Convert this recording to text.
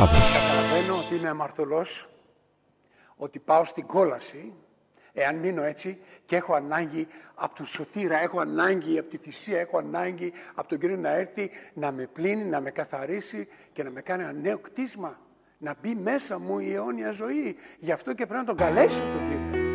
λάθος. Καταλαβαίνω ότι είμαι αμαρτωλός, ότι πάω στην κόλαση, εάν μείνω έτσι, και έχω ανάγκη από τον Σωτήρα, έχω ανάγκη από τη θυσία, έχω ανάγκη από τον Κύριο να έρθει, να με πλύνει, να με καθαρίσει και να με κάνει ένα νέο κτίσμα. Να μπει μέσα μου η αιώνια ζωή. Γι' αυτό και πρέπει να τον καλέσω τον Κύριο.